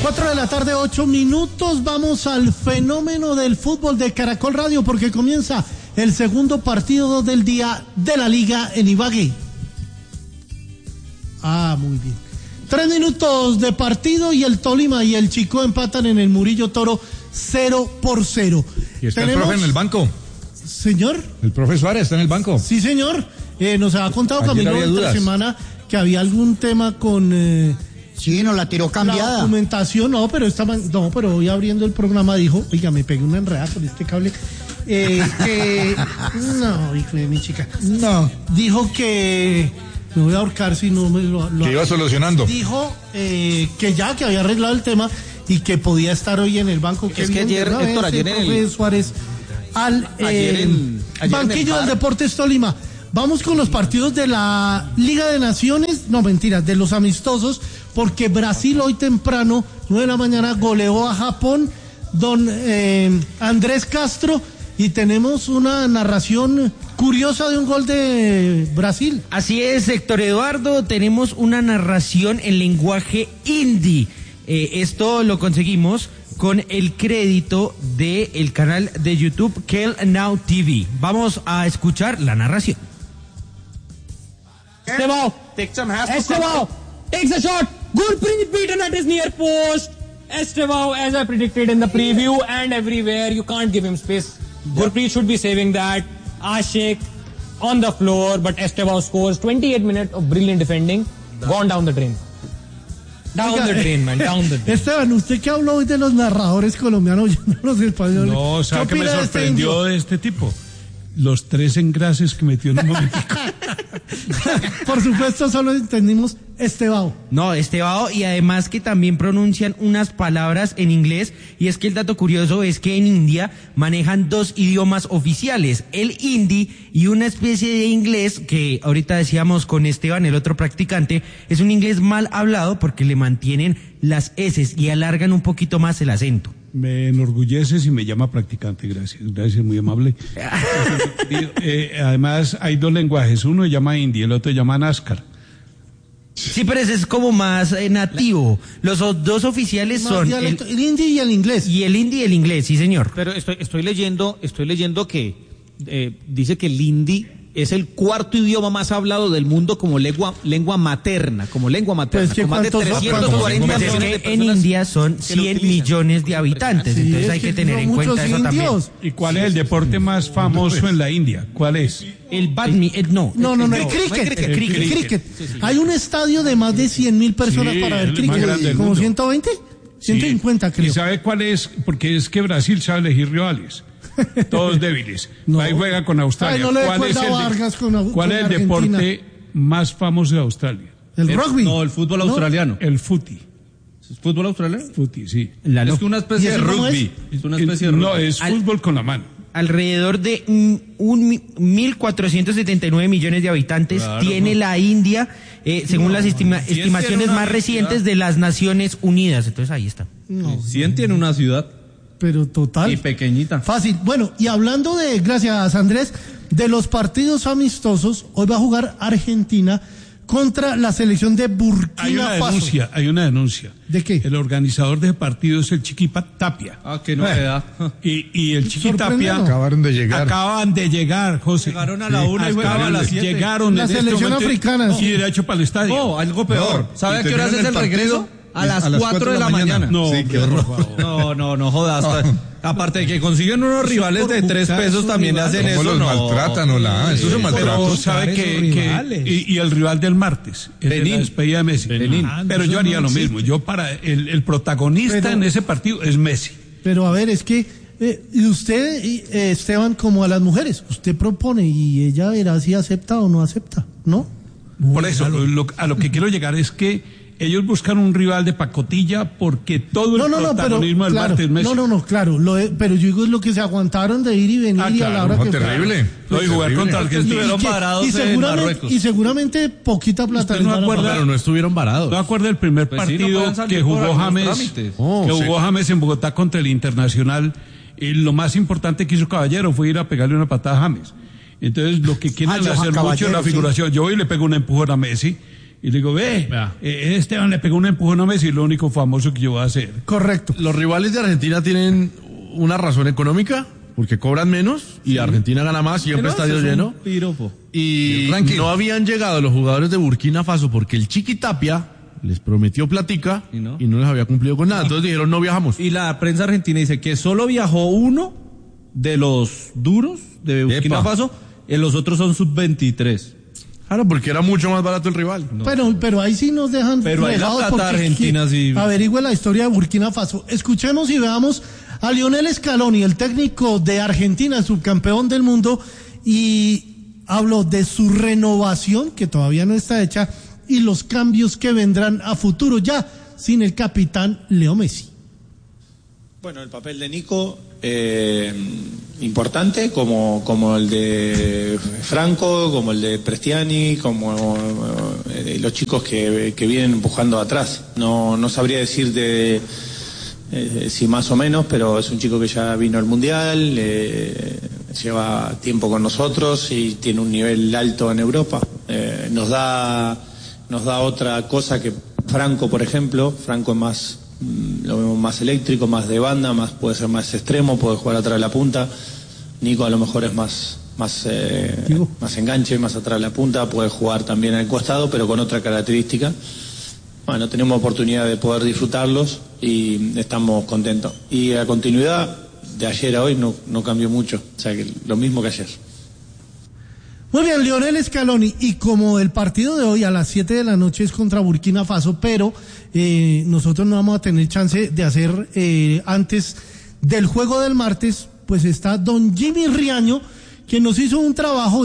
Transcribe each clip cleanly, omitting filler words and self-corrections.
4 de la tarde, 8 minutos. Vamos al fenómeno del fútbol de Caracol Radio porque comienza el segundo partido del día de la Liga en Ibagué. Muy bien. 3 minutos de partido y el Tolima y el Chicó empatan en el Murillo Toro 0-0. ¿Y está el profe en el banco? ¿Señor? ¿El profe Suárez está en el banco? Sí, señor. Nos ha contado Camilo esta semana que había algún tema con... Sí, nos la tiró cambiada. La documentación, pero hoy abriendo el programa dijo, oiga, me pegué una enredada con este cable. No, hijo de mi chica. No, dijo que me voy a ahorcar si no me lo que iba solucionando. Dijo que había arreglado el tema y que podía estar hoy en el banco. Es que ayer, Héctor, ayer en el... Suárez al banquillo del Deportes Tolima. Vamos con los partidos de la Liga de Naciones, no mentiras, de los amistosos, porque Brasil hoy temprano, 9 de la mañana, goleó a Japón, don Andrés Castro, y tenemos una narración curiosa de un gol de Brasil. Así es, Héctor Eduardo, tenemos una narración en lenguaje hindi. Esto lo conseguimos con el crédito del canal de YouTube Kel Now TV. Vamos a escuchar la narración. Estevao takes a shot. Gurpreet beaten at his near post. Estevao, as I predicted in the preview and everywhere, you can't give him space. Gurpreet should be saving that. Ashik on the floor, but Estevao scores. 28 minutes of brilliant defending. Gone down the drain. Down the drain, man, down the drain. Esteban, usted que habló hoy de los narradores colombianos, yo no los españoles. No, ¿sabe qué me sorprendió de este tipo? Los 3 engrases que metió en un momentico. Por supuesto, solo entendimos Estevao. No, Estevao, y además que también pronuncian unas palabras en inglés, y es que el dato curioso es que en India manejan 2 idiomas oficiales, el hindi y una especie de inglés que ahorita decíamos con Esteban, el otro practicante, es un inglés mal hablado porque le mantienen las eses y alargan un poquito más el acento. Me enorgullece si me llama practicante, gracias, muy amable. Además, hay 2 lenguajes, uno se llama hindi, el otro se llama NASCAR. Sí, pero ese es como más nativo. Los 2 oficiales son el hindi y el inglés. Y el hindi y el inglés, sí, señor. Pero estoy leyendo que dice que el hindi es el 4º idioma más hablado del mundo como lengua materna. Pues que con más de 340 millones de personas. En India son 100 millones de habitantes, sí, entonces hay que tener en cuenta eso también. ¿Y cuál es el deporte más famoso en la India? ¿Cuál es? El badminton, el cricket. Sí. Hay un estadio de más de 100.000 personas para ver cricket, como 120, 150 creo. ¿Y sabe cuál es? Porque es que Brasil sabe elegir rivales. Todos débiles. No. Ahí juega con Australia. ¿Cuál es el deporte más famoso de Australia? El rugby. No, el fútbol australiano. El footy. ¿Es fútbol australiano? Footy, sí. Es una especie de rugby. No, es fútbol con la mano. Alrededor de 1.479 millones de habitantes tiene la India, según las estimaciones más recientes de las Naciones Unidas. Entonces ahí está. 100 tiene una ciudad. Pero total. Y pequeñita. Fácil. Bueno, y hablando gracias Andrés, de los partidos amistosos, hoy va a jugar Argentina contra la selección de Burkina Faso. Hay una denuncia. ¿De qué? El organizador de partido es el Chiqui Tapia. Qué novedad. Y el Chiqui Tapia acaban de llegar, José. Llegaron a la 1 y jugaban a las 7. Llegaron la selección africana. Y derecho para el estadio. No, algo peor. ¿Sabe a qué hora es el regreso? A las 4 de la mañana. No, sí, qué horror. No jodas. Aparte de que consiguen unos rivales de 3 pesos, también le hacen eso. Los maltratan, eso se maltrata. Pero sabe y el rival del martes, Benín. La despedida de Messi. Pero yo haría lo mismo. Yo para el protagonista en ese partido es Messi. Pero a ver, es que y usted, Esteban, como a las mujeres, usted propone y ella verá si acepta o no acepta, ¿no? Por eso, a lo que quiero llegar es que ellos buscan un rival de pacotilla porque todo el protagonismo del martes es Messi. Claro. Pero yo digo es lo que se aguantaron de ir y venir y a la hora que terrible. Y jugar contra Argentina. Estuvieron parados en Marruecos. Y seguramente poquita plata. Pero no estuvieron varados. ¿No acuerda el primer partido que jugó James en Bogotá contra el Internacional? Lo más importante que hizo Caballero fue ir a pegarle una patada a James. Entonces lo que quieren hacer mucho es la figuración. Yo hoy le pego un empujón a Messi. y le digo, Esteban le pegó un empujón a Messi, lo único famoso que yo voy a hacer. Correcto. Los rivales de Argentina tienen una razón económica, porque cobran menos y Argentina gana más, siempre estadio lleno. Y no habían llegado los jugadores de Burkina Faso porque el Chiqui Tapia les prometió platica y no les había cumplido con nada. Entonces dijeron, no viajamos. Y la prensa argentina dice que solo viajó uno de los duros de Burkina Faso, y los otros son sub-23. Claro, porque era mucho más barato el rival. No. Pero ahí sí nos dejan. Pero ahí la plata Argentina sí. Averigüe la historia de Burkina Faso. Escuchemos y veamos a Lionel Scaloni, el técnico de Argentina, subcampeón del mundo, y habló de su renovación, que todavía no está hecha, y los cambios que vendrán a futuro ya sin el capitán Leo Messi. Bueno, el papel de Nico, importante, como el de Franco, como el de Prestiani, como los chicos que vienen empujando atrás. No sabría decirte si más o menos, pero es un chico que ya vino al Mundial, lleva tiempo con nosotros y tiene un nivel alto en Europa. Nos da otra cosa que Franco, por ejemplo. Franco es más, lo vemos más eléctrico, más de banda, puede ser más extremo, puede jugar atrás de la punta. Nico a lo mejor es más enganche, más atrás de la punta, puede jugar también al costado, pero con otra característica. Bueno, tenemos oportunidad de poder disfrutarlos y estamos contentos. Y a continuidad, de ayer a hoy no cambió mucho, o sea que lo mismo que ayer. Muy bien, Lionel Scaloni, y como el partido de hoy a las 7 de la noche es contra Burkina Faso, pero nosotros no vamos a tener chance de hacer antes del juego del martes, pues está don Jimmy Riaño, que nos hizo un trabajo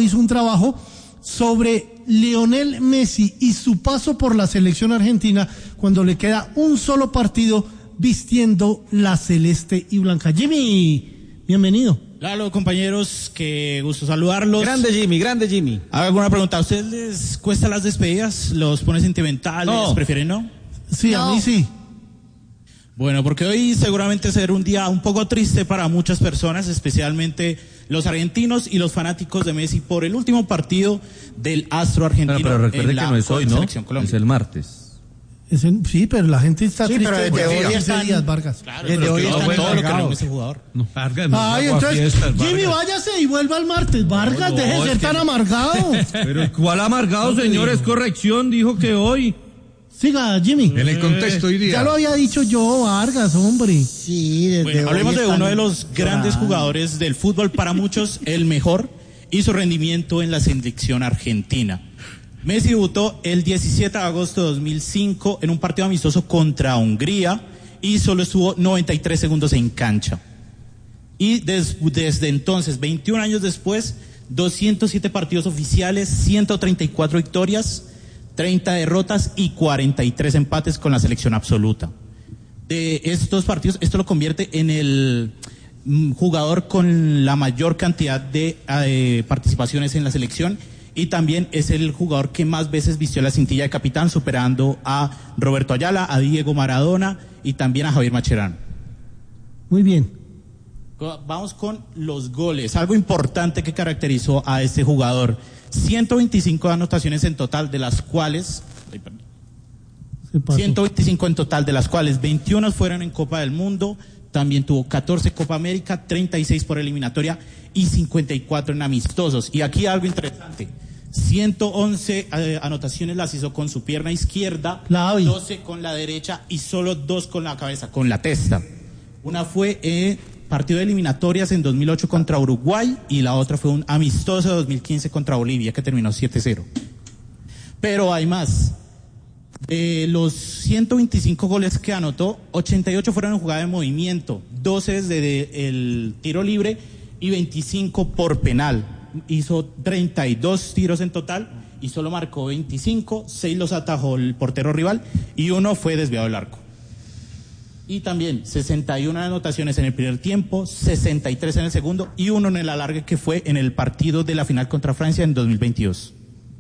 sobre Lionel Messi y su paso por la selección argentina cuando le queda un solo partido vistiendo la celeste y blanca. Jimmy, bienvenido. Claro, compañeros, qué gusto saludarlos. Grande Jimmy. ¿Hago alguna pregunta? ¿A ustedes les cuesta las despedidas? ¿Los pone sentimentales? No. ¿Prefieren no? Sí, no. A mí sí. Bueno, porque hoy seguramente será un día un poco triste para muchas personas, especialmente los argentinos y los fanáticos de Messi por el último partido del astro argentino. Pero recuerde que no es hoy, ¿no? Es el martes. Sí, pero la gente está triste. Pero desde hoy están días, Vargas. Claro, desde hoy están todo lo que no es ese jugador. No, Vargas, ay, entonces, Jimmy, váyase y vuelva el martes. Vargas, deje de ser tan amargado. Pero ¿cuál amargado, señor? Es corrección, dijo que hoy. Siga, Jimmy. En el contexto hoy día. Ya lo había dicho yo, Vargas, hombre. Sí, desde bueno, hablemos de uno de los grandes jugadores del fútbol, para muchos el mejor, y su rendimiento en la selección argentina. Messi debutó el 17 de agosto de 2005 en un partido amistoso contra Hungría y solo estuvo 93 segundos en cancha. Y desde entonces, 21 años después, 207 partidos oficiales, 134 victorias, 30 derrotas y 43 empates con la selección absoluta. De estos partidos, esto lo convierte en el jugador con la mayor cantidad de participaciones en la selección, y también es el jugador que más veces vistió la cintilla de capitán, superando a Roberto Ayala, a Diego Maradona y también a Javier Mascherano. Muy bien. Vamos con los goles. Algo importante que caracterizó a este jugador: 125 anotaciones en total, de las cuales 125 en total, de las cuales 21 fueron en Copa del Mundo. También tuvo 14 Copa América, 36 por eliminatoria y 54 en amistosos. Y aquí algo interesante: 111 anotaciones las hizo con su pierna izquierda, 12 con la derecha y solo 2 con la cabeza, con la testa. Una fue partido de eliminatorias en 2008 contra Uruguay, y la otra fue un amistoso de 2015 contra Bolivia, que terminó 7-0. Pero hay más. De los 125 goles que anotó, 88 fueron en jugada de movimiento, 12 desde el tiro libre y 25 por penal. Hizo 32 tiros en total y solo marcó 25, 6 los atajó el portero rival y 1 fue desviado del arco. Y también 61 anotaciones en el primer tiempo, 63 en el segundo y 1 en el alargue, que fue en el partido de la final contra Francia en 2022.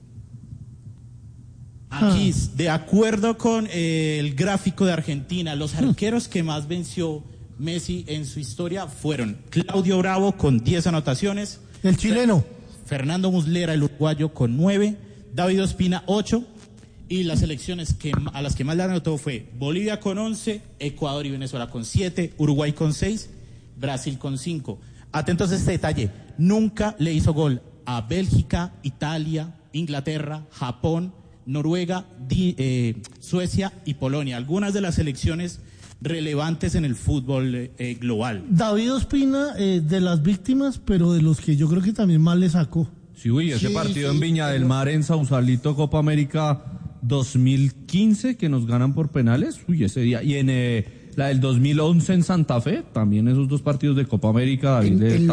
Aquí, de acuerdo con el gráfico de Argentina, los arqueros que más venció Messi en su historia fueron Claudio Bravo con 10 anotaciones, el chileno, Fernando Muslera, el uruguayo, con 9, David Ospina 8, Y las selecciones a las que más le anotó fue Bolivia con 11, Ecuador y Venezuela con 7, Uruguay con 6, Brasil con 5. Atentos a este detalle, nunca le hizo gol a Bélgica, Italia, Inglaterra, Japón, Noruega, Suecia y Polonia. Algunas de las selecciones relevantes en el fútbol global. David Ospina, de las víctimas, pero de los que yo creo que también más le sacó. Sí, ese partido en Viña del Mar, en Sausalito, Copa América 2015, que nos ganan por penales, ese día. Y en la del 2011 en Santa Fe, también esos dos partidos de Copa América, David. En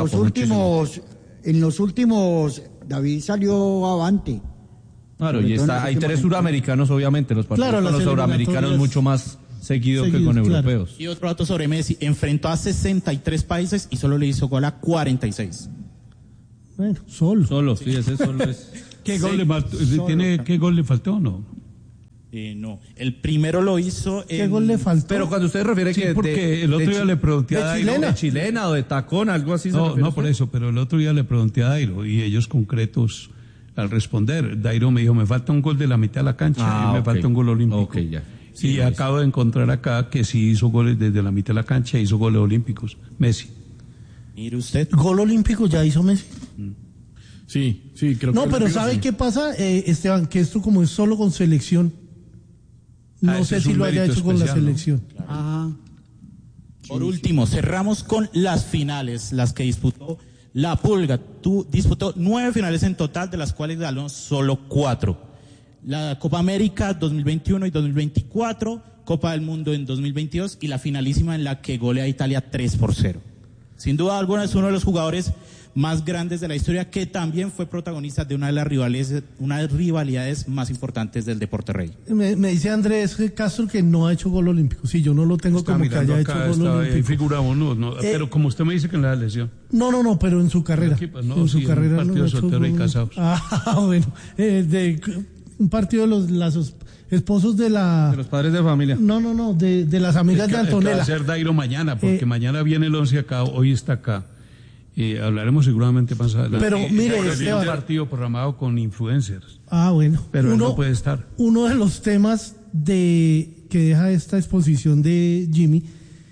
los últimos, David salió avante. Claro, y hay 3 suramericanos, obviamente, los partidos con los suramericanos mucho más seguido que con europeos. Y otro dato sobre Messi, enfrentó a 63 países y solo le hizo gol a 46. Bueno, solo, sí, ese solo es. ¿Qué gol le faltó o no? No, el primero lo hizo. ¿Qué gol le faltó? Pero cuando usted refiere que porque el otro día le pregunté a Dairo, de chilena o de tacón, algo así. No, por eso, pero el otro día le pregunté a Dairo y ellos concretos al responder. Dairo me dijo, me falta un gol de la mitad de la cancha y me falta un gol olímpico. Okay, ya. Sí, y acabo de encontrar acá que sí hizo goles desde la mitad de la cancha, hizo goles olímpicos, Messi. Mire usted. ¿Gol olímpico ya hizo Messi? Sí, creo que... No, pero ¿sabe qué pasa, Esteban? Que esto como es solo con selección, no sé si lo haya hecho con la selección. ¿No? Claro. Por último, cerramos con las finales, las que disputó la Pulga. Disputó 9 finales en total, de las cuales ganó solo 4. La Copa América 2021 y 2024, Copa del Mundo en 2022 y la finalísima en la que golea a Italia 3-0. Sin duda alguna es uno de los jugadores más grandes de la historia, que también fue protagonista de una de las rivalidades más importantes del deporte rey. Me dice Andrés Castro que no ha hecho gol olímpico. Sí, yo no lo tengo como que haya hecho gol olímpico. Ahí figuramos, pero como usted me dice que en la lesión. No, pero en su carrera. En su carrera no ha hecho soltero y casados. Bueno, de un partido de los esposos de los padres de familia. No, de las amigas de Antonella. Va a ser Dairo mañana, porque mañana viene el 11 acá, hoy está acá. Hablaremos seguramente más adelante. Pero mire, Esteban, un partido programado con influencers. Bueno. Pero no puede estar. Uno de los temas que deja esta exposición de Jimmy,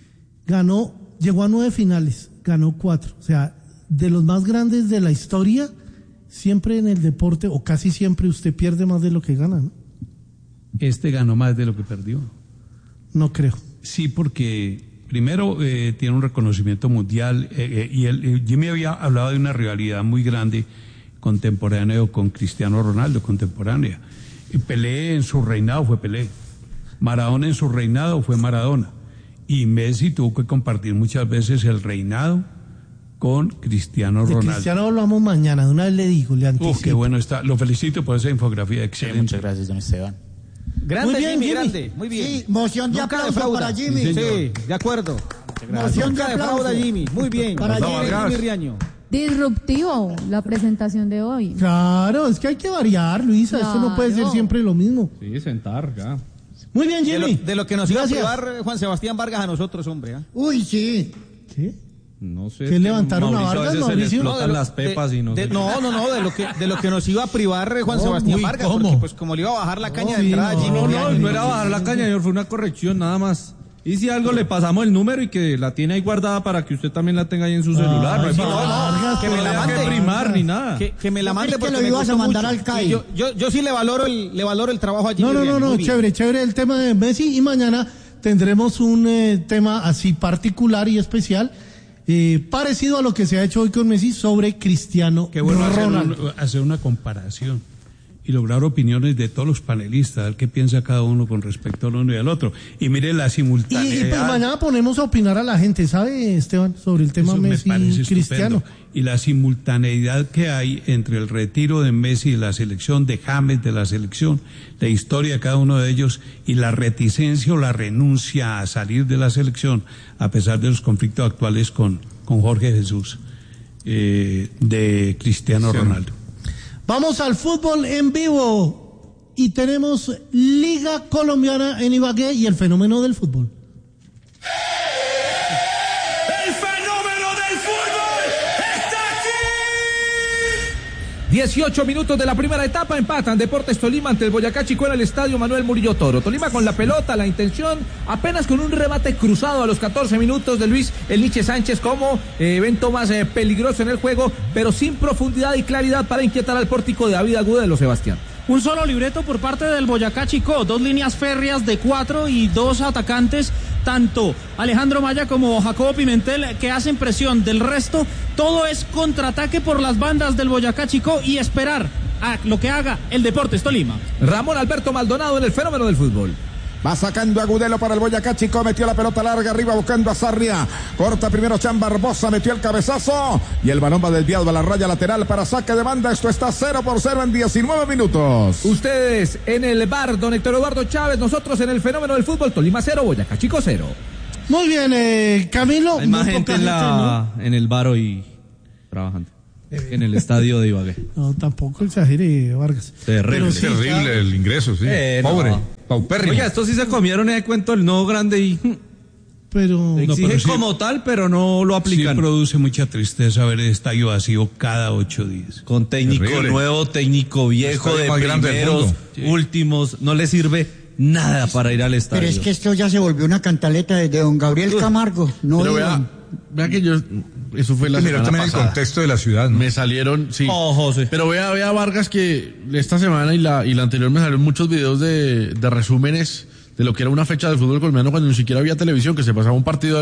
llegó a 9 finales, ganó 4. O sea, de los más grandes de la historia, siempre en el deporte, o casi siempre, usted pierde más de lo que gana, ¿no? Este ganó más de lo que perdió. No creo. Sí, porque primero tiene un reconocimiento mundial y Jimmy había hablado de una rivalidad muy grande contemporánea con Cristiano Ronaldo, contemporánea. Pelé en su reinado fue Pelé, Maradona en su reinado fue Maradona, y Messi tuvo que compartir muchas veces el reinado con Cristiano Ronaldo. De Cristiano hablamos mañana, de una vez le digo, le anticipo. Qué bueno está, lo felicito por esa infografía, excelente. Muchas gracias, don Esteban. Grande, muy bien, Jimmy, grande, muy bien. Sí, moción de aplauso para Jimmy. Sí, de acuerdo. Moción de aplauso, Jimmy. Muy bien. Para Jimmy Riaño. Disruptivo la presentación de hoy. Claro, es que hay que variar, Luisa. Claro. Esto no puede ser siempre lo mismo. Sí, sentar, ya. Muy bien, Jimmy. De lo que nos iba a privar Juan Sebastián Vargas a nosotros, hombre. Uy, sí. ¿Qué? No sé. ¿Qué levantaron a Vargas, Mauricio? No, las pepas y no. De lo que nos iba a privar Juan Sebastián Vargas, ¿cómo? Porque pues como le iba a bajar la caña de entrada a Jimmy. No era bajar la caña, señor, fue una corrección nada más. Y si algo le pasamos el número y que la tiene ahí guardada para que usted también la tenga ahí en su celular. No hay Vargas, que me la mande. Que primar ni nada. Que me la mande porque lo ibas a mandar al CAI. Yo sí le valoro el trabajo a Jimmy. No, chévere el tema de Messi, y mañana tendremos un tema así particular y especial, parecido a lo que se ha hecho hoy con Messi, sobre Cristiano Ronaldo. Hacer una comparación y lograr opiniones de todos los panelistas, a ver qué piensa cada uno con respecto al uno y al otro. Y mire la simultaneidad. Y pues mañana ponemos a opinar a la gente, ¿sabe, Esteban? Sobre el tema Messi y Cristiano. Y la simultaneidad que hay entre el retiro de Messi de la selección, de James de la selección, la historia de cada uno de ellos y la reticencia o la renuncia a salir de la selección, a pesar de los conflictos actuales con Jorge Jesús, de Cristiano Ronaldo. Vamos al fútbol en vivo y tenemos Liga Colombiana en Ibagué y el fenómeno del fútbol. ¡El fenómeno del fútbol está aquí! 18 minutos de la primera etapa, empatan Deportes Tolima ante el Boyacá Chicó en el estadio Manuel Murillo Toro. Tolima con la pelota, la intención, apenas con un remate cruzado a los 14 minutos de Luis El Niche Sánchez como evento más peligroso en el juego, pero sin profundidad y claridad para inquietar al pórtico de David Agudelo, Sebastián. Un solo libreto por parte del Boyacá Chicó, 2 líneas férreas de 4 y 2 atacantes, tanto Alejandro Maya como Jacobo Pimentel, que hacen presión. Del resto, todo es contraataque por las bandas del Boyacá Chicó y esperar a lo que haga el Deportes Tolima. Ramón Alberto Maldonado en el fenómeno del fútbol. Va sacando Agudelo para el Boyacá Chicó, metió la pelota larga arriba buscando a Sarria, corta primero Chan Barbosa, metió el cabezazo y el balón va desviado a la raya lateral para saque de banda. Esto está 0-0 en 19 minutos. Ustedes en el bar, don Héctor Eduardo Chávez, nosotros en el fenómeno del fútbol. Tolima 0, Boyacá Chicó 0. Muy bien, Camilo. Hay más gente en el bar hoy trabajando. En el estadio de Ibagué. No, tampoco exagere, Vargas. Terrible, sí, terrible el ingreso, sí. Pobre, paupérrimo. Oiga, estos sí se comieron ese cuento del no grande y... Pero exigen como tal, pero no lo aplican. Sí produce mucha tristeza ver el estadio vacío cada 8 días. Con técnico nuevo, técnico viejo, de primeros, últimos, no le sirve nada para ir al estadio. Pero es que esto ya se volvió una cantaleta de don Gabriel Camargo. No, pero vea que yo... Eso fue la semana también pasada. el contexto de la ciudad, ¿no? Me salieron, sí. José. Pero vea Vargas que esta semana y la anterior me salieron muchos videos de resúmenes de lo que era una fecha del fútbol colombiano cuando ni siquiera había televisión, que se pasaba un partido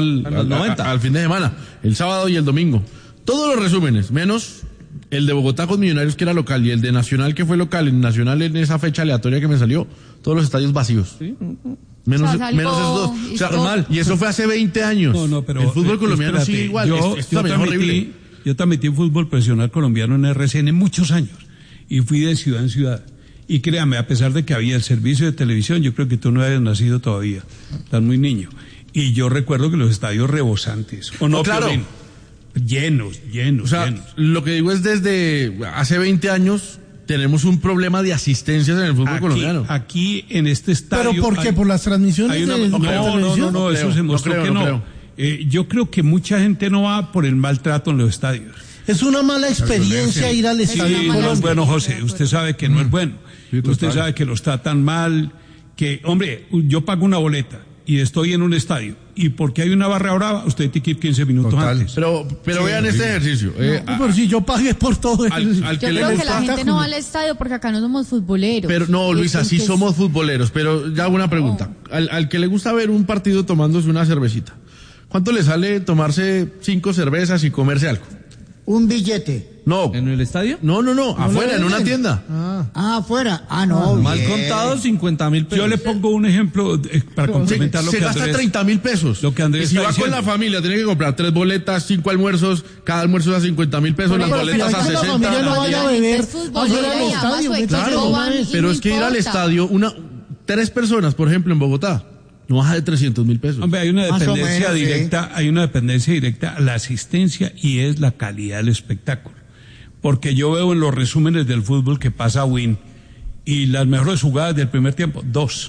al fin de semana, el sábado y el domingo. Todos los resúmenes, menos el de Bogotá con Millonarios, que era local, y el de Nacional, que fue local, en Nacional en esa fecha aleatoria que me salió, todos los estadios vacíos. Sí. Menos esos dos. O sea, normal. Y eso fue hace 20 años. No, pero el fútbol colombiano sigue igual. Esto también es horrible. Yo transmití fútbol profesional colombiano en RCN muchos años. Y fui de ciudad en ciudad. Y créame, a pesar de que había el servicio de televisión, yo creo que tú no habías nacido todavía. Estás muy niño. Y yo recuerdo que los estadios rebosantes. ¿O no, claro. Piolín? Llenos. O sea, lo que digo es desde hace 20 años... Tenemos un problema de asistencias en el fútbol colombiano. Aquí en este estadio. ¿Pero por qué? ¿Por las transmisiones de televisión? No, eso se mostró que no. Yo creo que mucha gente no va por el maltrato en los estadios. Es una mala experiencia ir al estadio. Sí, no es bueno, José. Usted sabe que no es bueno. Usted sabe que los tratan mal. Que, hombre, yo pago una boleta y estoy en un estadio. Y porque hay una barra brava, usted tiene que ir 15 minutos antes. Pero vean este ejercicio. Pero si yo pagué por todo. Yo creo que la gente no va al estadio porque acá no somos futboleros. Pero no, Luisa, sí somos futboleros. Pero ya hago una pregunta. Al que le gusta ver un partido tomándose una cervecita, ¿cuánto le sale tomarse 5 cervezas y comerse algo? Un billete. No. ¿En el estadio? No, afuera, en una tienda. Afuera. No. Mal contado, 50.000 pesos. Yo le pongo un ejemplo para complementar lo que Andrés... Se gasta 30.000 pesos. Lo que Andrés y si va con la familia, tiene que comprar 3 boletas, 5 almuerzos, cada almuerzo da 50.000 pesos, las boletas a 60. La familia no vaya a beber afuera del estadio. Claro, pero es que ir al estadio, 3 personas, por ejemplo, en Bogotá, no baja de 300.000 pesos. Hombre, hay una dependencia directa, hay una dependencia directa a la asistencia y es la calidad del espectáculo. Porque yo veo en los resúmenes del fútbol que pasa Win y las mejores jugadas del primer tiempo, 2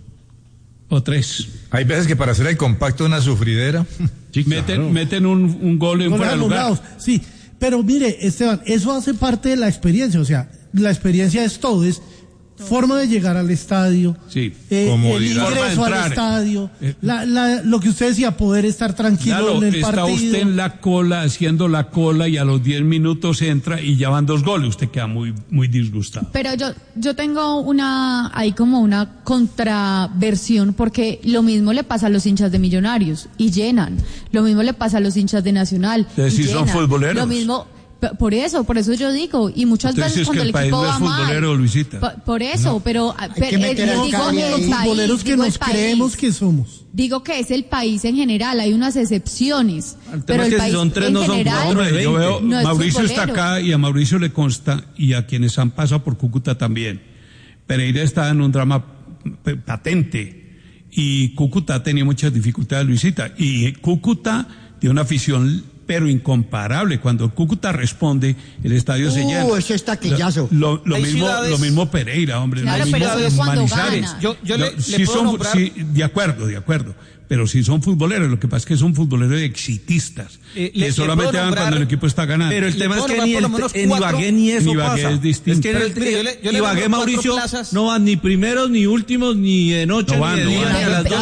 o 3. Hay veces que para hacer el compacto una sufridera. Sí, meten un gol en fuera de lugar. Sí, pero mire, Esteban, eso hace parte de la experiencia. O sea, la experiencia es todo, es forma de llegar al estadio, sí, el ingreso al estadio, lo que usted decía, poder estar tranquilo en el partido. Está usted en la cola, haciendo la cola y a los 10 minutos entra y ya van 2 goles, usted queda muy, muy disgustado. Pero yo tengo ahí como una contraversión, porque lo mismo le pasa a los hinchas de Millonarios y llenan, lo mismo le pasa a los hinchas de Nacional y si son futboleros. Lo mismo. Por eso yo digo, y muchas veces cuando el equipo va mal, Luisita. Por eso, pero digo los futboleros que nos creemos que somos. Digo que es el país en general, hay unas excepciones, pero el país en general yo veo, no es Mauricio futbolero. está acá y a Mauricio le consta, y a quienes han pasado por Cúcuta también. Pereira está en un drama patente, y Cúcuta ha tenido muchas dificultades, Luisita, y Cúcuta tiene una afición pero incomparable. Cuando Cúcuta responde, el estadio se llena. Ese es taquillazo. Lo mismo Pereira, hombre. Claro, pero eso es cuando gana. De acuerdo. pero sí son futboleros. Lo que pasa es que son futboleros exitistas, que solamente van cuando el equipo está ganando. Pero el tema es que en Ibagué ni eso pasa. Es distinto. Es que en Ibagué, Mauricio, no van ni primeros, ni últimos, ni de noche, ni de día, ni a las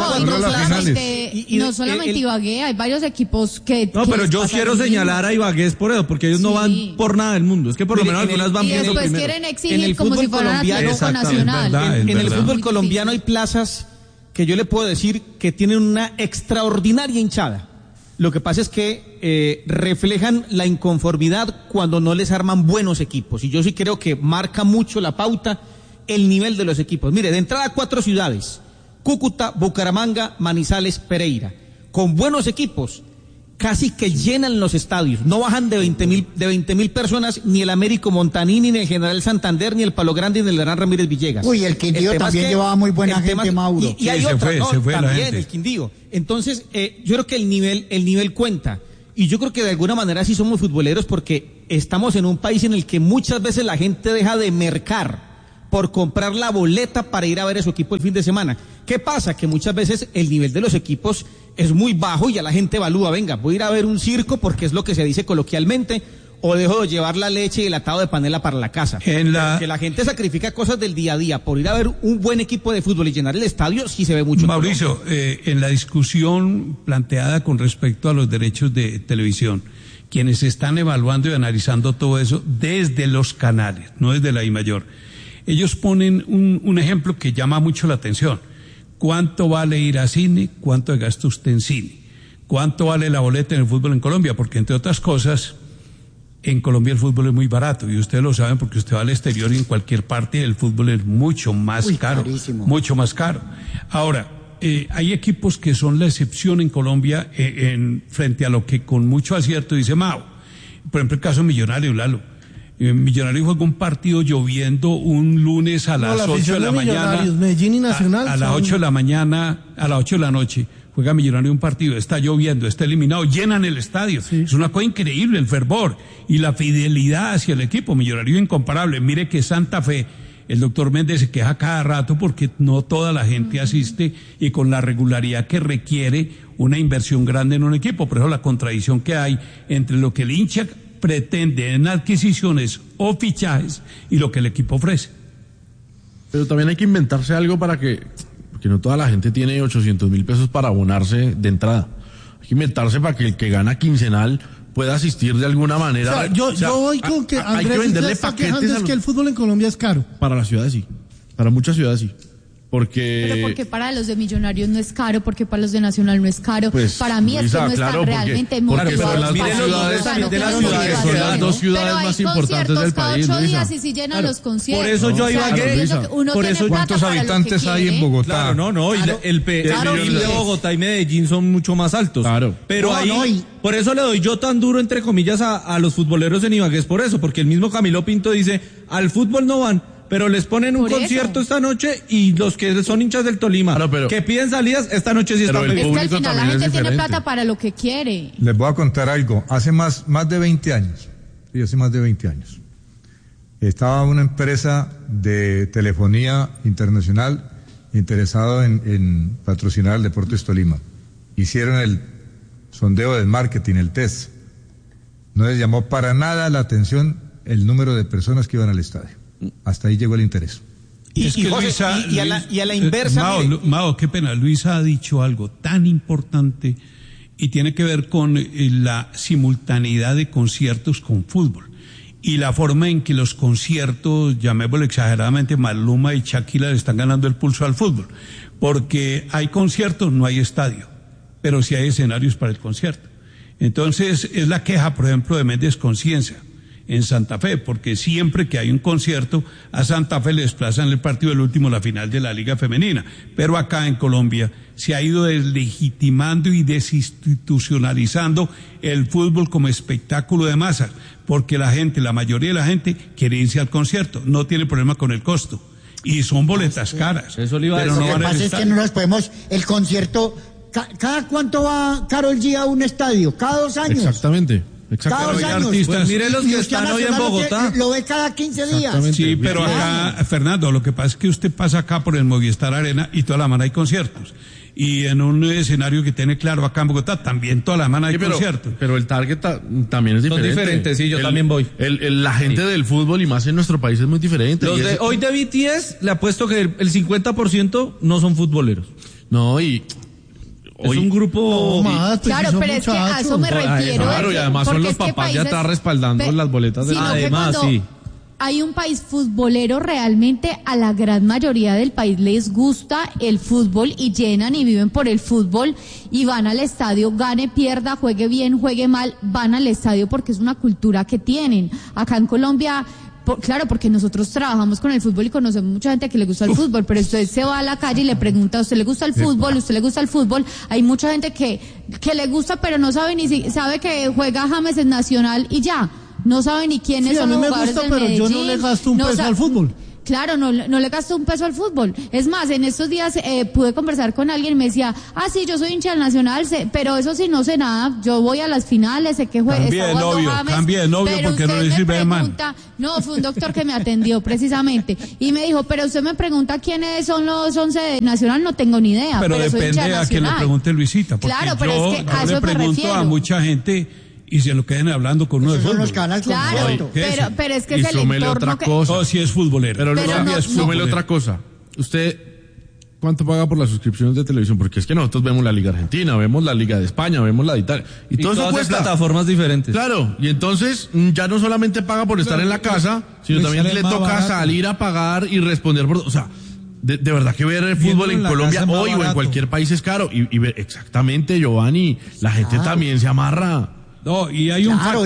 2. Y no solamente Ibagué, hay varios equipos que... No, pero yo quiero señalar a Ibagué por eso, porque ellos no van por nada del mundo. Es que por lo menos algunas van viendo primero. Y después quieren exigir como si fueran Atlético Nacional. En el fútbol colombiano hay plazas que yo le puedo decir que tienen una extraordinaria hinchada. Lo que pasa es que reflejan la inconformidad cuando no les arman buenos equipos. Y yo sí creo que marca mucho la pauta el nivel de los equipos. Mire, de entrada 4 ciudades: Cúcuta, Bucaramanga, Manizales, Pereira. Con buenos equipos, casi que llenan los estadios. No bajan de 20.000 personas ni el Américo Montanini, ni el General Santander, ni el Palo Grande, ni el Hernán Ramírez Villegas. Uy, el Quindío también llevaba muy buena gente, Mauro. Y hay otra, también el Quindío. Entonces, yo creo que el nivel cuenta. Y yo creo que de alguna manera sí somos futboleros, porque estamos en un país en el que muchas veces la gente deja de mercar por comprar la boleta para ir a ver a su equipo el fin de semana. ¿Qué pasa? Que muchas veces el nivel de los equipos es muy bajo y ya la gente evalúa, venga, voy a ir a ver un circo porque es lo que se dice coloquialmente, o dejo de llevar la leche y el atado de panela para la casa. Que la gente sacrifica cosas del día a día por ir a ver un buen equipo de fútbol y llenar el estadio, sí se ve mucho. Mauricio, en la discusión planteada con respecto a los derechos de televisión, quienes están evaluando y analizando todo eso desde los canales, no desde la I-Mayor, ellos ponen un ejemplo que llama mucho la atención. ¿Cuánto vale ir a cine? ¿Cuánto gasta usted en cine? ¿Cuánto vale la boleta en el fútbol en Colombia? Porque, entre otras cosas, en Colombia el fútbol es muy barato, y ustedes lo saben porque usted va al exterior y en cualquier parte el fútbol es mucho más caro. Carísimo. Mucho más caro. Ahora, hay equipos que son la excepción en Colombia frente a lo que con mucho acierto dice Mao. Por ejemplo, el caso Millonario, Lalo. Millonario juega un partido lloviendo un lunes a las 8 de la mañana. Medellín y Nacional. A las 8 de la mañana, a las 8 de la noche, juega Millonario un partido, está lloviendo, está eliminado, llenan el estadio. Sí. Es una cosa increíble el fervor y la fidelidad hacia el equipo. Millonario incomparable. Mire que Santa Fe, el doctor Méndez se queja cada rato porque no toda la gente asiste y con la regularidad que requiere una inversión grande en un equipo. Por eso la contradicción que hay entre lo que el hincha pretende en adquisiciones o fichajes y lo que el equipo ofrece. Pero también hay que inventarse algo porque no toda la gente tiene 800.000 pesos para abonarse de entrada. Hay que inventarse para que el que gana quincenal pueda asistir de alguna manera. Yo voy con que Andrés, hay que venderle paquetes. Es que el fútbol en Colombia es caro. Para las ciudades sí, para muchas ciudades sí. Pero porque para los de Millonarios no es caro, porque para los de Nacional no es caro. Pues, para mí es que no claro, están realmente motivados. Son las dos ciudades más importantes del país. Pero hay 8 días y si llenan los conciertos. Por eso yo a Ibagué. Por eso ¿cuántos habitantes hay en Bogotá? Claro, no. El PIB de Bogotá y Medellín son mucho más altos. Claro. Pero por eso le doy yo tan duro, entre comillas, a los futboleros en Ibagué, es por eso, porque el mismo Camilo Pinto dice, al fútbol no van, pero les ponen un concierto esta noche y los que son hinchas del Tolima, que piden salidas, esta noche sí están pedidos. Es que al final la gente tiene plata para lo que quiere. Les voy a contar algo. Hace más de 20 años, estaba una empresa de telefonía internacional interesado en patrocinar el Deportes Tolima. Hicieron el sondeo del marketing, el test. No les llamó para nada la atención el número de personas que iban al estadio. Hasta ahí llegó el interés. Y a la inversa. Mao, qué pena. Luisa ha dicho algo tan importante y tiene que ver con la simultaneidad de conciertos con fútbol y la forma en que los conciertos, llamémoslo exageradamente, Maluma y Shakira le están ganando el pulso al fútbol. Porque hay conciertos, no hay estadio, pero sí hay escenarios para el concierto. Entonces, es la queja, por ejemplo, de Méndez Conciencia en Santa Fe, porque siempre que hay un concierto, a Santa Fe le desplazan el partido del último, la final de la Liga Femenina. Pero acá en Colombia se ha ido deslegitimando y desinstitucionalizando el fútbol como espectáculo de masas, porque la mayoría de la gente quiere irse al concierto, no tiene problema con el costo. Y son boletas caras. Eso le iba a decir. Lo que pasa es que no nos podemos, el concierto, ¿cada cuánto va Karol G a un estadio? ¿Cada 2 años? Exactamente. Cada 2 años. Pues mire los que están hoy en Bogotá. Lo ve cada 15 días. Sí, pero acá, Fernando, lo que pasa es que usted pasa acá por el Movistar Arena y toda la semana hay conciertos. Y en un escenario que tiene claro acá en Bogotá, también toda la semana hay conciertos. Pero el target también es diferente. Son diferentes, sí, yo también voy. La gente del fútbol y más en nuestro país es muy diferente. Hoy de BTS le apuesto que el 50% no son futboleros. No, y... Es un grupo... Claro, pero es que a eso me refiero. Claro, y además son los papás de atrás respaldando las boletas. Además, sí. Hay un país futbolero, realmente a la gran mayoría del país les gusta el fútbol y llenan y viven por el fútbol y van al estadio, gane, pierda, juegue bien, juegue mal, van al estadio porque es una cultura que tienen. Acá en Colombia... Claro, porque nosotros trabajamos con el fútbol y conocemos mucha gente que le gusta el fútbol, pero usted se va a la calle y le pregunta, ¿a usted le gusta el fútbol? ¿Usted le gusta el fútbol? Hay mucha gente que le gusta, pero no sabe ni si sabe que juega James en Nacional y ya. No sabe ni quiénes son los jugadores del Medellín. Pero yo no le gasto un peso al fútbol. Claro, no le gasto un peso al fútbol. Es más, en estos días pude conversar con alguien y me decía, sí, yo soy hincha del Nacional, pero eso sí no sé nada, yo voy a las finales, sé que juega. Cambie de novio porque no le sirve de man. No, fue un doctor que me atendió precisamente y me dijo, pero usted me pregunta quiénes son los 11 de Nacional, no tengo ni idea. Pero depende a quien le pregunte Luisita, porque claro, pero es que a eso le pregunto a mucha gente y se lo queden hablando con uno de fútbol. Los canales claro, pero es que es el entorno otra cosa. Oh, sí es futbolero. Pero súmele otra cosa. Usted, ¿cuánto paga por las suscripciones de televisión? Porque es que nosotros vemos la Liga Argentina, vemos la Liga de España, vemos la de Italia. Y todo eso cuesta. Plataformas diferentes. Claro, y entonces ya no solamente paga por estar en la casa, sino también le toca salir a pagar y responder por... O sea, de verdad que ver el fútbol en Colombia hoy o en cualquier país es caro. Y ver exactamente, Giovanni, la gente también se amarra. No, y hay un factor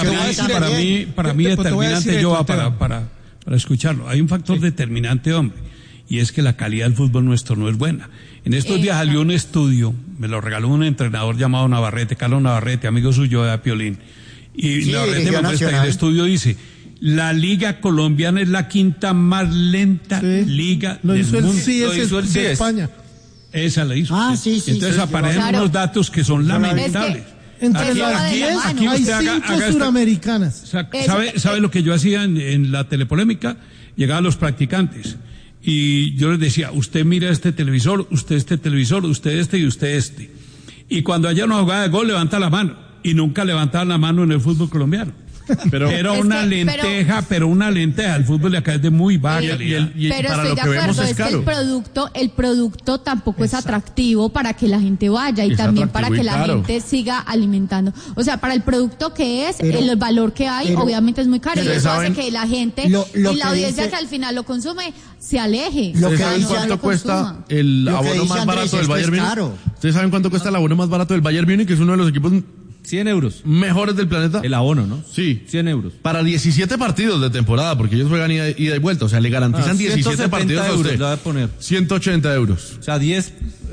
para mí determinante, yo para escucharlo. Hay un factor determinante, hombre, y es que la calidad del fútbol nuestro no es buena. En estos días salió un estudio, me lo regaló un entrenador llamado Navarrete, Carlos Navarrete, amigo suyo de Piolín. Y Navarrete me muestra, y el estudio dice, la liga colombiana es la quinta más lenta liga del mundo. Lo hizo el CIES de España. Esa la hizo. Entonces aparecen unos datos que son lamentables. Entre las 10 hay 5 suramericanas. ¿Sabe lo que yo hacía en la telepolémica? Llegaban los practicantes y yo les decía, usted mira este televisor, usted este televisor, usted este y usted este. Y cuando haya una jugada de gol, levanta la mano. Y nunca levantaban la mano en el fútbol colombiano. Pero una lenteja. El fútbol de acá es de muy baja calidad. Pero estoy de acuerdo, es que el producto tampoco es atractivo para que la gente vaya y también para que la gente siga alimentando. O sea, para el producto que es, el valor que hay, obviamente es muy caro y eso hace que la gente y la audiencia que al final lo consume se aleje. ¿Saben cuánto cuesta el abono más barato del Bayern Múnich? ¿Ustedes saben cuánto cuesta el abono más barato del Bayern Múnich, que es uno de los equipos 100 euros. ¿Mejores del planeta? El abono, ¿no? Sí. 100 euros. Para 17 partidos de temporada, porque ellos juegan ida y vuelta. O sea, le garantizan 17 partidos a usted. Le va a poner. 180 euros. O sea, 10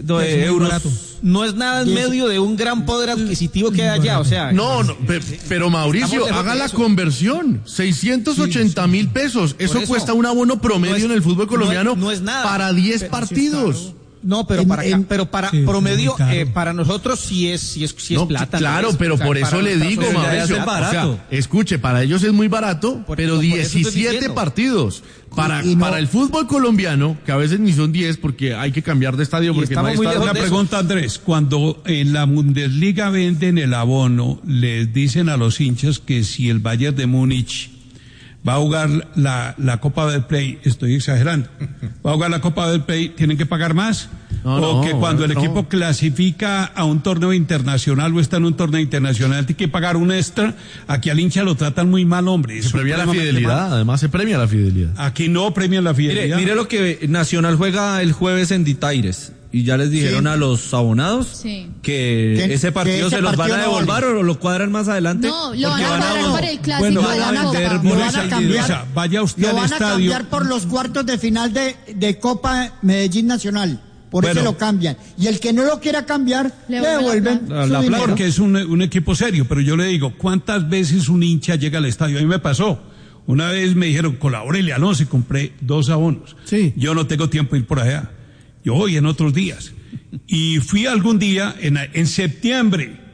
euros. No es nada en medio de un gran poder adquisitivo que hay allá, o sea. No, pero Mauricio, haga la conversión. 680,000 pesos. Eso cuesta un abono promedio en el fútbol colombiano no es nada. Para 10 partidos. No, pero para promedio, para nosotros sí es plata. Claro, pero por eso le digo, Mauricio, o sea, escuche, para ellos es muy barato, pero 17 partidos. Para el fútbol colombiano, que a veces ni son 10 porque hay que cambiar de estadio porque no hay estadio. Una pregunta, Andrés, cuando en la Bundesliga venden el abono, les dicen a los hinchas que si el Bayern de Múnich va a jugar la Copa del Play, estoy exagerando, va a jugar la Copa del Play, ¿tienen que pagar más? Que cuando el equipo clasifica a un torneo internacional o está en un torneo internacional tiene que pagar un extra. Aquí al hincha lo tratan muy mal, hombre. Se premia la fidelidad, además se premia la fidelidad. Aquí no premian la fidelidad. Mire lo que Nacional juega el jueves en Ditaires. Y ya les dijeron a los abonados que ese partido se los van a devolver o lo cuadran más adelante. No, lo van a cuadrar para el clásico de la Copa. Lo van a cambiar. Vaya usted al estadio. Lo van a cambiar por los cuartos de final de Copa Medellín Nacional. Por eso lo cambian. Y el que no lo quiera cambiar, le devuelven la plata. Porque es un equipo serio. Pero yo le digo, ¿cuántas veces un hincha llega al estadio? A mí me pasó. Una vez me dijeron, colabórele Alonso y compré 2 abonos. Sí. Yo no tengo tiempo de ir por allá. Yo voy en otros días. Y fui algún día, en septiembre,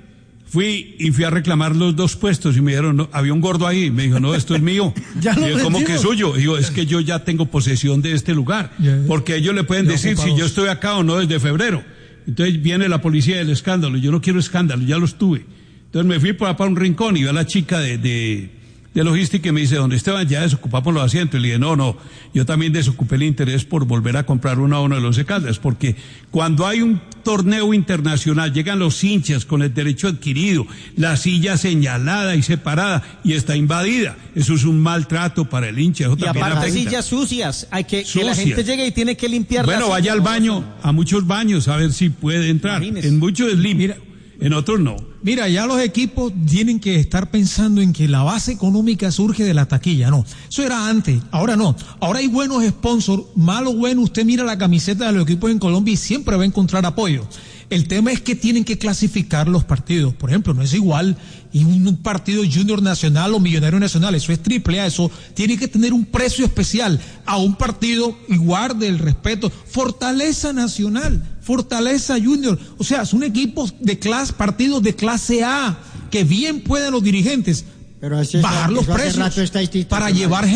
Fui a reclamar los 2 puestos y me dijeron, no, había un gordo ahí. Me dijo, no, esto es mío. ¿Cómo que es suyo? Digo, es que yo ya tengo posesión de este lugar. Porque ellos le pueden decir si yo estoy acá o no desde febrero. Entonces viene la policía del escándalo. Yo no quiero escándalo, ya los tuve. Entonces me fui para un rincón y vi a la chica de logística y me dice, don Esteban, ya desocupamos los asientos. Y le dije, no, yo también desocupé el interés por volver a comprar un abono de los Caldas, porque cuando hay un torneo internacional, llegan los hinchas con el derecho adquirido, la silla señalada y separada y está invadida. Eso es un maltrato para el hincha. Eso y aparte sillas sucias, que la gente llegue y tiene que limpiar. Bueno, vaya al baño, a muchos baños, a ver si puede entrar. Imagínese. En muchos es limpio, en otros no. Mira, ya los equipos tienen que estar pensando en que la base económica surge de la taquilla. No, eso era antes, ahora no. Ahora hay buenos sponsors, malo bueno, usted mira la camiseta de los equipos en Colombia y siempre va a encontrar apoyo. El tema es que tienen que clasificar los partidos. Por ejemplo, no es igual y un partido Junior Nacional o Millonario Nacional, eso es AAA, eso tiene que tener un precio especial a un partido igual del respeto. Fortaleza Nacional, Fortaleza Junior, o sea, son equipos de partidos de clase A, que bien pueden los dirigentes bajar los precios para llevar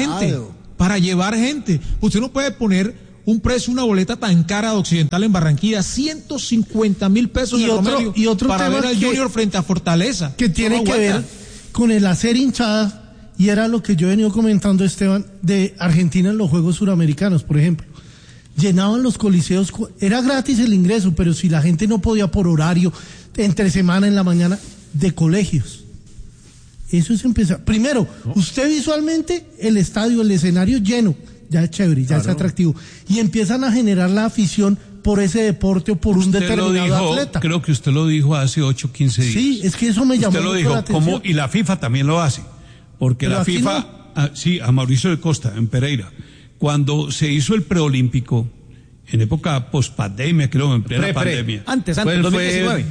gente. Usted no puede poner un precio, una boleta tan cara de Occidental en Barranquilla, 150,000 pesos y otro para tema ver al Junior frente a Fortaleza. Que tiene que ver con el hacer hinchada, y era lo que yo he venido comentando, Esteban, de Argentina en los Juegos Suramericanos, por ejemplo. Llenaban los coliseos, era gratis el ingreso, pero si la gente no podía por horario, entre semana, en la mañana, de colegios. Eso es empezar. Primero, usted visualmente, el estadio, el escenario lleno, ya es chévere, ya es atractivo. Y empiezan a generar la afición por ese deporte o por un determinado atleta. Creo que usted lo dijo hace 8 o 15 días. Sí, es que eso me llamó mucho la atención. Y la FIFA también lo hace. Porque la FIFA, a Mauricio de Costa, en Pereira, cuando se hizo el preolímpico, en época post-pandemia, creo, en plena pandemia. Antes, 2019.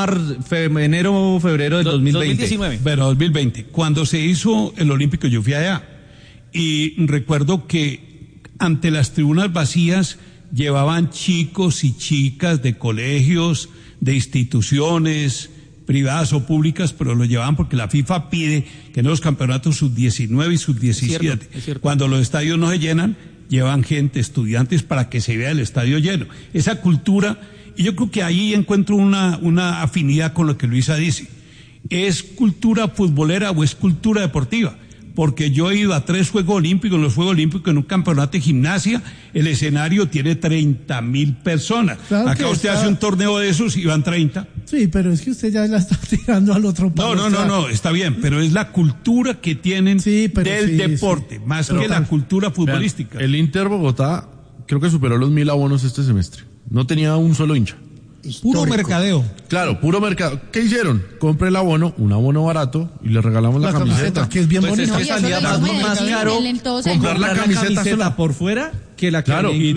Enero o febrero del 2020. 2019. Pero 2020. Cuando se hizo el olímpico, yo fui allá. Y recuerdo que ante las tribunas vacías llevaban chicos y chicas de colegios, de instituciones privadas o públicas, pero lo llevaban porque la FIFA pide que en los campeonatos sub-19 y sub-17, cuando los estadios no se llenan, llevan gente, estudiantes, para que se vea el estadio lleno. Esa cultura, y yo creo que ahí encuentro una afinidad con lo que Luisa dice. ¿Es cultura futbolera o es cultura deportiva? Porque yo he ido a 3 Juegos Olímpicos, en los Juegos Olímpicos, en un campeonato de gimnasia, el escenario tiene 30,000 personas. Claro. Acá usted hace un torneo de esos y van 30. Sí, pero es que usted ya la está tirando al otro palo. No, está bien, pero es la cultura que tienen del deporte, más que la cultura futbolística. Vean, el Inter Bogotá creo que superó los 1,000 abonos este semestre. No tenía un solo hincha. Histórico. Puro mercadeo. Claro, puro mercado. ¿Qué hicieron? Compre el abono, un abono barato, y le regalamos la camiseta. Que es bien bonita. Es que salía más caro comprar la camiseta por fuera que la que y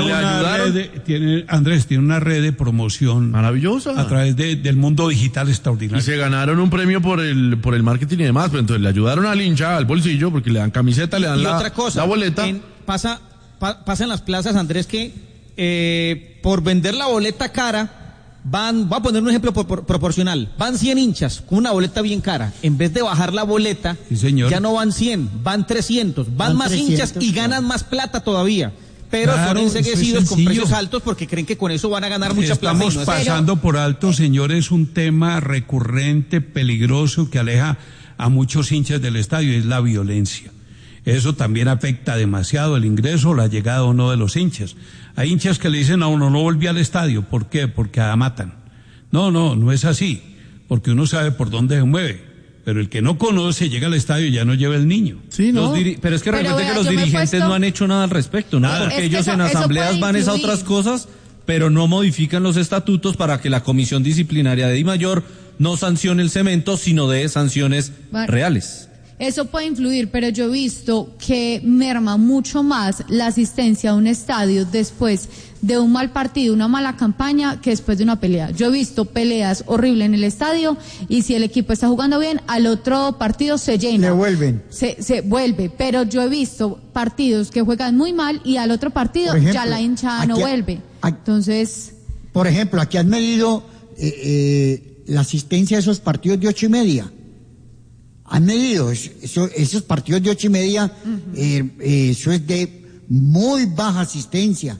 tiene una red de promoción maravillosa a través del mundo digital extraordinario. Y se ganaron un premio por el marketing y demás, pero entonces le ayudaron al hincha, al bolsillo, porque le dan camiseta, le dan la boleta. Pasa en las plazas, Andrés, que por vender la boleta cara, voy a poner un ejemplo proporcional, van 100 hinchas con una boleta bien cara, en vez de bajar la boleta, ya no van 100, van 300, van más 300, hinchas y ganan más plata todavía. Pero son enseguecidos con precios altos porque creen que con eso van a ganar mucha plata. Estamos pasando por alto, señores, un tema recurrente, peligroso, que aleja a muchos hinchas del estadio, es la violencia. Eso también afecta demasiado el ingreso, la llegada o no de los hinchas. Hay hinchas que le dicen a uno, no volví al estadio. ¿Por qué? Porque matan. No es así. Porque uno sabe por dónde se mueve. Pero el que no conoce, llega al estadio y ya no lleva el niño. Sí, ¿no? Pero es que recuerde que los dirigentes no han hecho nada al respecto, ¿no? Porque ellos en asambleas van a otras cosas, pero no modifican los estatutos para que la comisión disciplinaria de DIMAYOR no sancione el cemento, sino de sanciones reales. Eso puede influir, pero yo he visto que merma mucho más la asistencia a un estadio después de un mal partido, una mala campaña, que después de una pelea. Yo he visto peleas horribles en el estadio y si el equipo está jugando bien, al otro partido se llena. Le vuelven. Se vuelve, pero yo he visto partidos que juegan muy mal y al otro partido ya la hinchada no vuelve. Entonces... Por ejemplo, aquí han medido la asistencia a esos partidos de 8:30. Han medido esos partidos de 8:30, eso es de muy baja asistencia,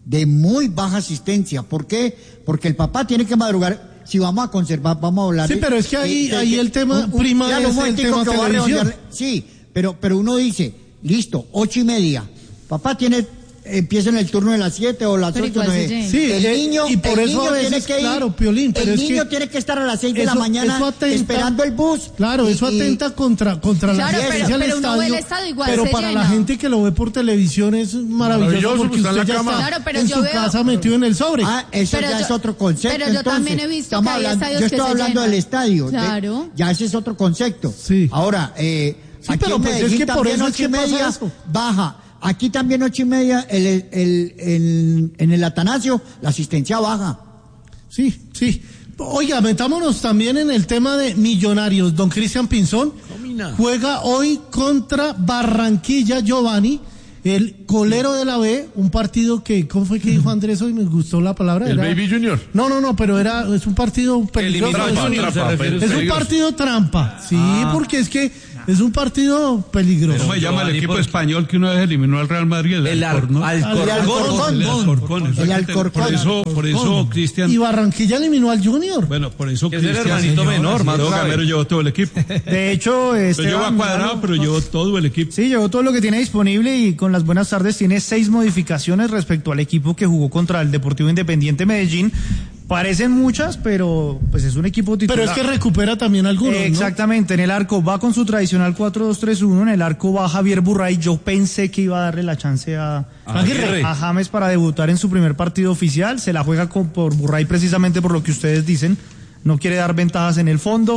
¿Por qué? Porque el papá tiene que madrugar. Si vamos a conservar, vamos a hablar. Sí, pero es que ahí el tema prima es el tema televisión. Sí, pero uno dice, listo, 8:30. Papá empieza en el turno de las 7 o las 8, 9. Sí, el niño, y por eso a veces, tiene que ir, claro, Piolín, pero el niño tiene que estar a las 6 de la mañana esperando el bus. Claro, eso atenta contra la asistencia al estadio. Pero para la gente que lo ve por televisión es maravilloso porque usted ya está en su casa metido en el sobre. Eso ya es otro concepto. Pero yo también he visto que hay estadios que se llenan. Yo estoy hablando del estadio. Claro. Ya ese es otro concepto. Sí. Ahora, sí, pero pues es que por eso es que pasa eso. Baja. Aquí también 8:30, en el Atanasio, la asistencia baja. Sí. Oiga, metámonos también en el tema de Millonarios. Don Cristian Pinzón juega hoy contra Barranquilla Giovanni, el colero de la B, un partido que, ¿cómo fue que dijo Andrés hoy? Me gustó la palabra. ¿El Baby Junior? No, pero es un partido peligroso. Es un partido trampa. Sí, porque es que es un partido peligroso. ¿Cómo se llama el equipo español que una vez eliminó al Real Madrid? El Alcorcón. Por eso Cristian. Y Barranquilla eliminó al Junior. Bueno, por eso Cristian. Es el hermanito menor, más Gamero llevó todo el equipo. De hecho, yo llevo a Cuadrado, pero llevó todo el equipo. Sí, llevó todo lo que tiene disponible y con las buenas tardes tiene 6 modificaciones respecto al equipo que jugó contra el Deportivo Independiente Medellín. Parecen muchas, pero pues es un equipo titular. Pero es que recupera también algunos, exactamente, ¿no? En el arco va con su tradicional 4-2-3-1, en el arco va Javier Burray. Yo pensé que iba a darle la chance a James para debutar en su primer partido oficial. Se la juega por Burray precisamente por lo que ustedes dicen. No quiere dar ventajas en el fondo.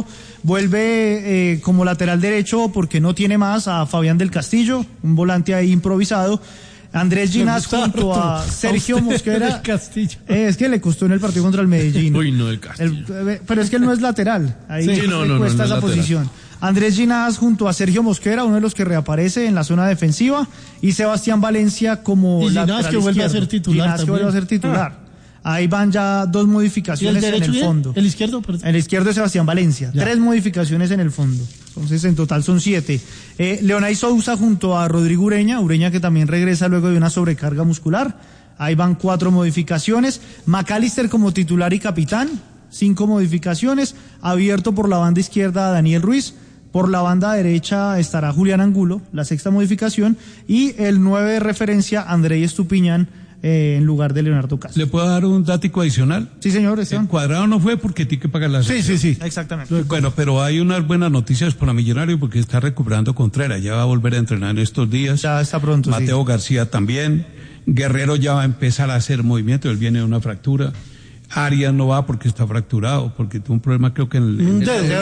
Vuelve como lateral derecho porque no tiene más a Fabián del Castillo, un volante ahí improvisado. Andrés Ginás junto a Sergio Mosquera. Es que le costó en el partido contra el Medellín. Uy, no, el Castillo. Pero es que él no es lateral. Ahí le cuesta esa posición. Andrés Ginás junto a Sergio Mosquera, uno de los que reaparece en la zona defensiva, y Sebastián Valencia como lateral que vuelve a ser titular. Que vuelve a ser titular. Ahí van ya 2 modificaciones en el fondo. ¿El izquierdo? Perdón. El izquierdo es Sebastián Valencia. Ya. 3 modificaciones en el fondo. Entonces, en total son 7. Leonay Sousa junto a Rodrigo Ureña que también regresa luego de una sobrecarga muscular. Ahí van 4 modificaciones. McAllister como titular y capitán. 5 modificaciones. Abierto por la banda izquierda Daniel Ruiz. Por la banda derecha estará Julián Angulo, la 6ª modificación. Y el 9 de referencia, Andrei Estupiñán, en lugar de Leonardo Castro. ¿Le puedo dar un dático adicional? Sí, señor. El Cuadrado no fue porque tiene que pagar la sanción. Sí. Exactamente. Bueno, pero hay unas buenas noticias para Millonario porque está recuperando Contreras. Ya va a volver a entrenar en estos días. Ya está pronto. Mateo García también. Guerrero ya va a empezar a hacer movimiento. Él viene de una fractura. Arias no va porque está fracturado, porque tuvo un problema creo que en el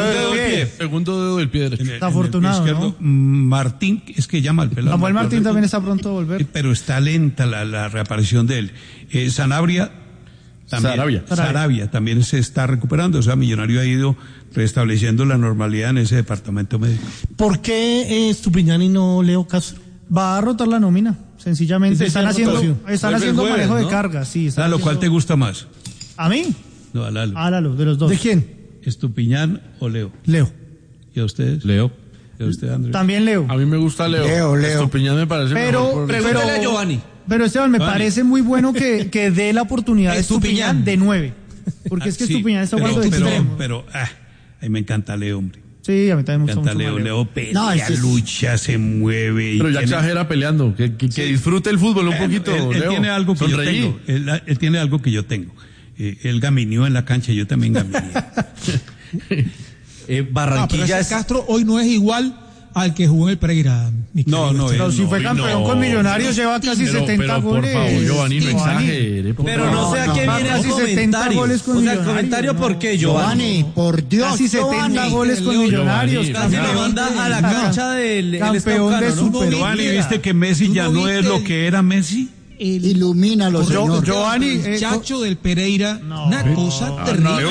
segundo dedo del pie derecho. Está afortunado, ¿no? Martín, es que llama al pelado. Samuel Martín también está pronto a volver. Pero está lenta la reaparición de él. Sanabria también se está recuperando, o sea, Millonario ha ido restableciendo la normalidad en ese departamento médico. ¿Por qué Estupiñán y no Leo Castro? Va a rotar la nómina, sencillamente. Están haciendo manejo de carga, sí. Lo cual te gusta más. ¿A mí? No, a Lalo. A Lalo, de los dos. ¿De quién? ¿Estupiñán o Leo? Leo. ¿Y a ustedes? Leo. ¿Y a usted, Andrés? También Leo. A mí me gusta Leo. Estupiñán me parece mejor. Pregúntale a Giovanni. Pero Esteban, me parece muy bueno que dé la oportunidad a Estupiñán de 9. Porque es que Estupiñán está jugando de extremo. Pero, a mí me encanta Leo, hombre. Sí, a mí también me gusta mucho Leo pelea, lucha, se mueve. Pero ya exagera peleando. Que disfrute el fútbol un poquito. Él tiene algo que yo tengo. Él tiene algo que yo tengo. Él gaminió en la cancha, yo también gaminé. Barranquilla pero Castro hoy no es igual al que jugó en el Pereira. Pero si fue campeón con Millonarios, lleva casi 70 goles. Por favor, Giovanni, no exagere. Pero no sé a qué viene ese comentario. Goles con el comentario, ¿por qué, Giovanni? Por Dios, casi 70 goles con Millonarios. Casi lo manda a la cancha del campeón de Super. Giovanni, ¿viste que Messi ya no es lo que era Messi? Ilumínalo, señor. Giovanni, el chacho del Pereira, una cosa terrible.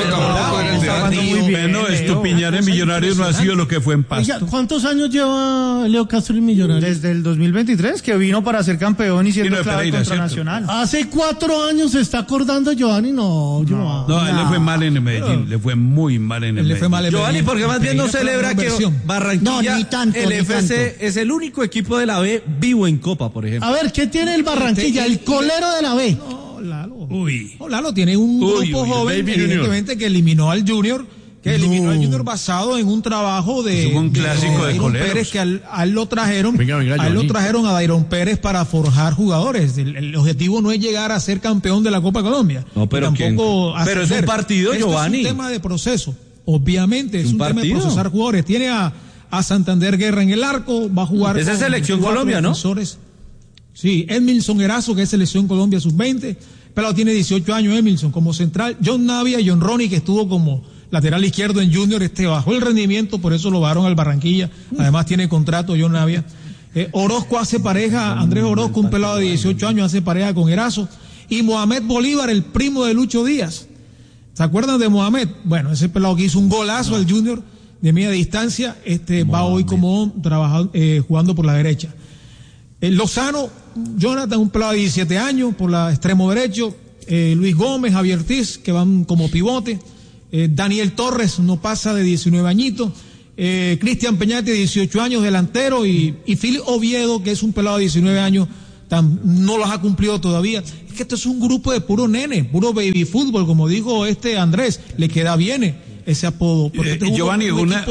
Bueno, Estupiñán en Millonarios no ha sido lo que fue en Pasto. Oiga, ¿cuántos años lleva Leo Castro en Millonarios? Desde el 2023, que vino para ser campeón y siendo clave contra Nacional. Hace 4 años se está acordando Giovanni, no, él le fue mal en el Medellín, le fue muy mal en el Medellín. Giovanni, porque más bien no celebra que Barranquilla, ni tanto, el FC es el único equipo de la B vivo en Copa, por ejemplo. A ver, ¿qué tiene el Barranquilla? El colero de la B. Lalo tiene un grupo joven, evidentemente, que eliminó al Junior. Basado en un trabajo de un clásico de coleros. Pérez, que a él lo trajeron a Dairon Pérez para forjar jugadores. El objetivo no es llegar a ser campeón de la Copa Colombia. No, pero pero es un partido, Giovanni. Es un tema de proceso. Obviamente es un tema de procesar jugadores. Tiene a Santander Guerra en el arco, va a jugar. Esa es Selección Colombia, ¿no? Sí, Edmilson Erazo, que es Selección Colombia sub-20. Pero tiene 18 años Edmilson como central. John Navia y John Ronnie, que estuvo como lateral izquierdo en Junior, bajó el rendimiento, por eso lo bajaron al Barranquilla. Además tiene contrato John Navia. Orozco hace pareja, Andrés Orozco, un pelado de 18 años, hace pareja con Erazo. Y Mohamed Bolívar, el primo de Lucho Díaz. ¿Se acuerdan de Mohamed? Bueno, ese pelado que hizo un golazo al Junior de media distancia, va hoy como jugando por la derecha. Lozano, Jonathan, un pelado de 17 años, por la extremo derecho. Luis Gómez, Javier Ortiz, que van como pivote. Daniel Torres no pasa de 19 añitos. Cristian Peñate, 18 años, delantero. Y Phil Oviedo, que es un pelado de 19 años, no los ha cumplido todavía. Es que esto es un grupo de puro nene, puro baby fútbol, como dijo Andrés. Le queda bien ese apodo. Giovanni,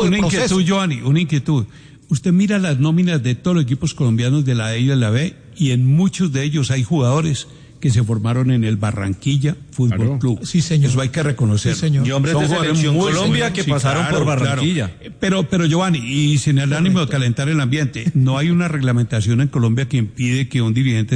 una inquietud. Usted mira las nóminas de todos los equipos colombianos de la A y de la B, y en muchos de ellos hay jugadores que se formaron en el Barranquilla Fútbol Club. Sí, señor. Eso hay que reconocer. Sí, señor. Y hombres de Selección Colombia que pasaron por Barranquilla. Claro. Pero Giovanni, y sin el ánimo de calentar el ambiente, no hay una reglamentación en Colombia que impide que un dirigente